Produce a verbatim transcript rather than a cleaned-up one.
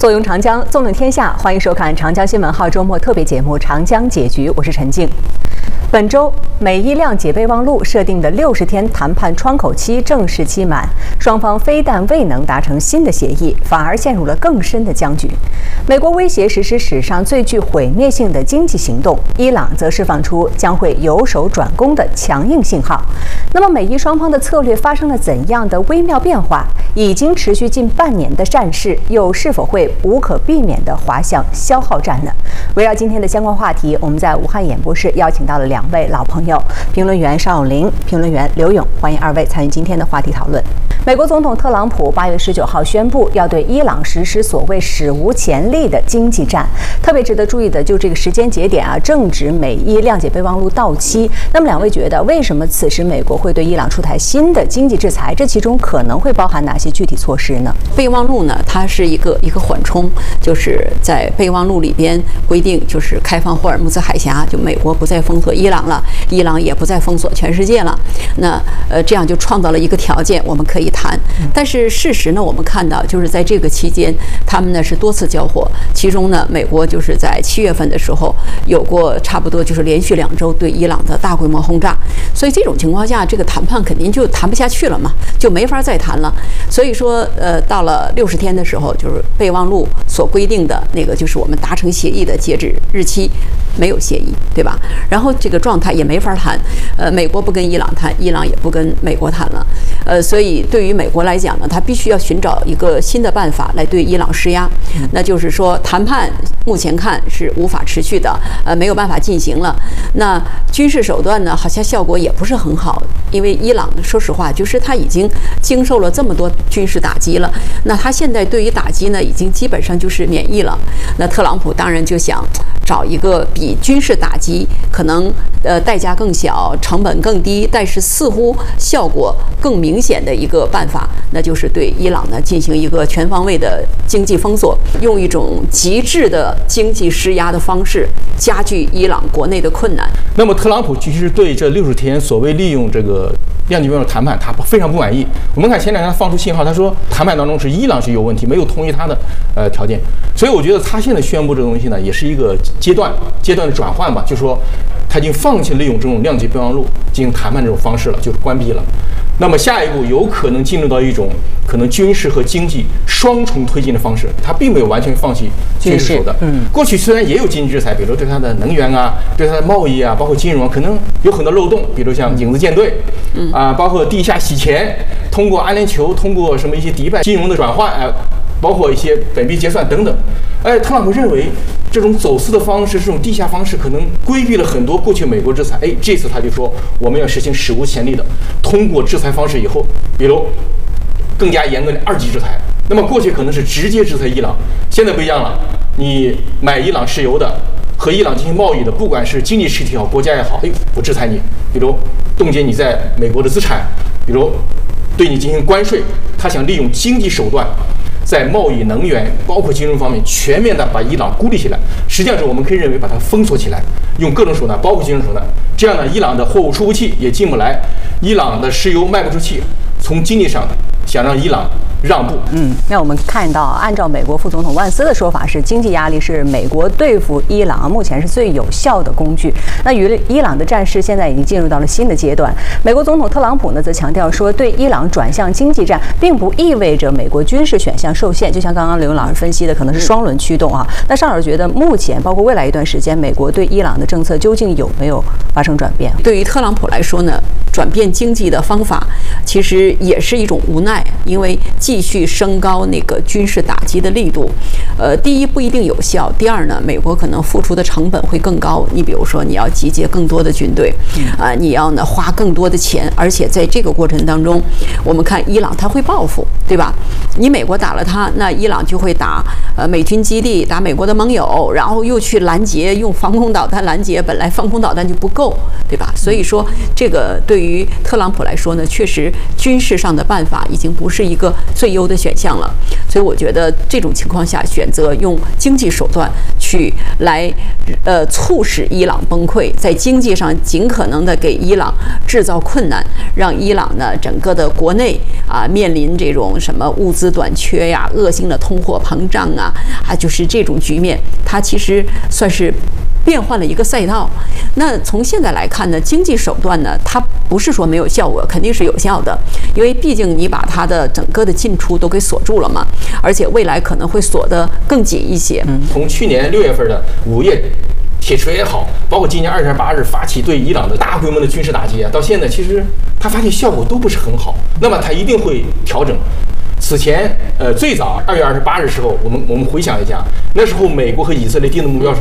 坐拥长江，纵论天下，欢迎收看长江新闻号周末特别节目《长江解局》，我是陈静。本周，美伊谅解备忘录设定的六十天谈判窗口期正式期满，双方非但未能达成新的协议，反而陷入了更深的僵局。美国威胁实施史上最具毁灭性的经济行动，伊朗则释放出将会由守转攻的强硬信号。那么，美伊双方的策略发生了怎样的微妙变化？已经持续近半年的战事，又是否会无可避免地滑向消耗战呢？围绕今天的相关话题，我们在武汉演播室邀请到了两位老朋友，评论员邵永林、评论员刘勇，欢迎二位参与今天的话题讨论。美国总统特朗普八月十九号宣布要对伊朗实施所谓史无前例的经济战，特别值得注意的就这个时间节点啊，正值美伊谅解备忘录到期。那么两位觉得，为什么此时美国会对伊朗出台新的经济制裁？这其中可能会包含哪些具体措施呢？ 备忘录呢，它是一个一个缓冲，就是在备忘录里边规定，就是开放霍尔木兹海峡，就美国不再封锁伊朗了，伊朗也不再封锁全世界了。那呃，这样就创造了一个条件，我们可以谈。但是事实呢，我们看到就是在这个期间，他们呢是多次交火，其中呢，美国就是在七月份的时候有过差不多就是连续两周对伊朗的大规模轰炸，所以这种情况下，这个谈判肯定就谈不下去了嘛，就没法再谈了。所以说，呃，到了六十天的时候，就是备忘录所规定的那个，就是我们达成协议的截止日期，没有协议，对吧？然后这个状态也没法谈，呃，美国不跟伊朗谈，伊朗也不跟美国谈了，呃，所以对于美国来讲呢，他必须要寻找一个新的办法来对伊朗施压，那就是说谈判目前看是无法持续的，呃，没有办法进行了。那军事手段呢，好像效果也不是很好，因为伊朗说实话，就是他已经经受了这么多军事打击了，那他现在对于打击呢，已经基本上就是免疫了。那特朗普当然就想找一个比军事打击可能呃代价更小、成本更低，但是似乎效果更明显的一个办法，那就是对伊朗呢进行一个全方位的经济封锁，用一种极致的经济施压的方式加剧伊朗国内的困难。 那么特朗普其实对这六十天所谓利用这个谅解备忘录谈判，他非常不满意。我们看前两天他放出信号，他说谈判当中是伊朗是有问题，没有同意他的呃条件。所以我觉得他现在宣布这个东西呢，也是一个阶段阶段的转换吧，就是说他已经放弃利用这种谅解备忘录进行谈判这种方式了，就关闭了。那么下一步有可能进入到一种可能军事和经济双重推进的方式，他并没有完全放弃军事手段。嗯，过去虽然也有经济制裁，比如对他的能源啊、对他的贸易啊，包括金融啊，可能有很多漏洞，比如像影子舰队，嗯啊，包括地下洗钱，通过阿联酋，通过什么一些迪拜金融的转换，哎、呃，包括一些本币结算等等。哎，特朗普认为这种走私的方式，这种地下方式，可能规避了很多过去美国制裁。哎，这次他就说我们要实行史无前例的，通过制裁方式以后，比如更加严格的二级制裁。那么过去可能是直接制裁伊朗，现在不一样了，你买伊朗石油的和伊朗进行贸易的，不管是经济实体也好，国家也好，哎，我制裁你，比如冻结你在美国的资产，比如对你进行关税。他想利用经济手段，在贸易、能源，包括金融方面，全面的把伊朗孤立起来。实际上是我们可以认为把它封锁起来，用各种手段，包括金融手段。这样呢，伊朗的货物出不去，也进不来；伊朗的石油卖不出去。从经济上想让伊朗让步。 嗯，那我们看到，按照美国副总统万斯的说法，是经济压力是美国对付伊朗目前是最有效的工具。那与伊朗的战事现在已经进入到了新的阶段。美国总统特朗普呢，则强调说，对伊朗转向经济战，并不意味着美国军事选项受限。就像刚刚刘老师分析的，可能是双轮驱动啊。那邵老师觉得，目前包括未来一段时间，美国对伊朗的政策究竟有没有发生转变？ 对于特朗普来说呢，转变经济的方法其实也是一种无奈，因为继续升高那个军事打击的力度，呃，第一不一定有效，第二呢，美国可能付出的成本会更高。你比如说，你要集结更多的军队，啊、呃，你要呢花更多的钱，而且在这个过程当中，我们看伊朗他会报复，对吧？你美国打了他，那伊朗就会打呃美军基地，打美国的盟友，然后又去拦截，用防空导弹拦截，本来防空导弹就不够，对吧？所以说，这个对于特朗普来说呢，确实军事上的办法已经不是一个最优的选项了。 所以我觉得这种情况下，选择用经济手段去来呃促使伊朗崩溃，在经济上尽可能的给伊朗制造困难，让伊朗呢整个的国内啊面临这种什么物资短缺呀、恶性的通货膨胀啊，啊就是这种局面，它其实算是变换了一个赛道。那从现在来看呢，经济手段呢，它不是说没有效果，肯定是有效的，因为毕竟你把它的整个的进出都给锁住了嘛，而且未来可能会锁得更紧一些。 嗯，从去年六月份的午夜铁锤也好，包括今年二月八日发起对伊朗的大规模的军事打击啊，到现在其实他发现效果都不是很好，那么他一定会调整。此前，呃，最早二月二十八日时候，我们我们回想一下，那时候美国和以色列定的目标是